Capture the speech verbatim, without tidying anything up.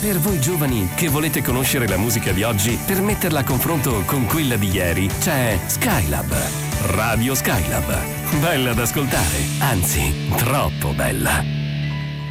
Per voi giovani che volete conoscere la musica di oggi per metterla a confronto con quella di ieri, c'è Skylab. Radio Skylab. Bella da ascoltare, anzi, troppo bella.